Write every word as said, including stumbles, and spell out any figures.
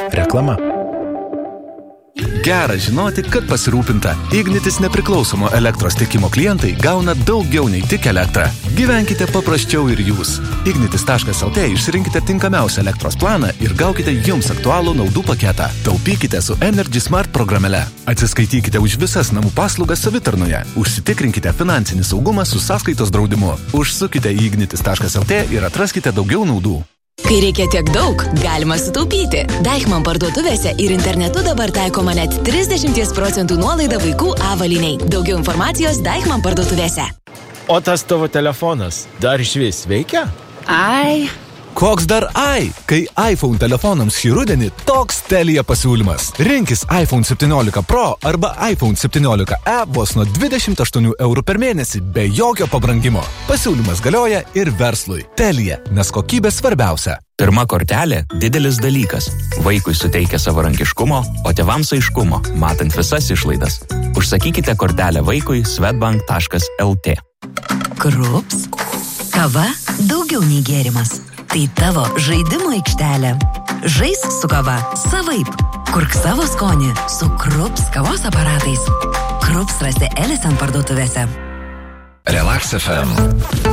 Reklama. Gera žinoti, kad pasirūpinta. Ignitis nepriklausomo elektros tiekimo klientai gauna daugiau nei tik elektrą. Gyvenkite paprasčiau ir jūs. ignitis taškas lt išsirinkite tinkamiausią elektros planą ir gaukite jums aktualų naudų paketą. Taupykite su Energy Smart programėle. Atsiskaitykite už visas namų paslaugas savitarnoje. Užsitikrinkite finansinį saugumą su sąskaitos draudimu. Užsukite į ignitis taškas lt ir atraskite daugiau naudų. Kai reikia tiek daug, galima sutaupyti. Deichmann parduotuvėse ir internetu dabar taikoma net trisdešimt procentų nuolaida vaikų avalynei. Daugiau informacijos Deichmann parduotuvėse. O tas tavo telefonas dar išvis veikia? Ai. Koks dar ai? Kai iPhone telefonams šį rudenį toks Telia pasiūlymas. Rinkis iPhone septyniolika Pro arba iPhone septyniolika e vos nuo dvidešimt aštuonių eurų per mėnesį be jokio pabrangimo. Pasiūlymas galioja ir verslui. Telia, nes kokybė svarbiausia. Pirma kortelė – didelis dalykas. Vaikui suteikia savarankiškumo, o tėvams aiškumo, matant visas išlaidas. Užsakykite kortelę vaikui swedbank taškas lt. Krups. Kava daugiau nei gėrimas. Tai tavo žaidimo aikštelė. Žaisk su kava savaip. Kurk savo skonį su Krups kavos aparatais. Krups rasti Ellison parduotuvėse. Relax F M.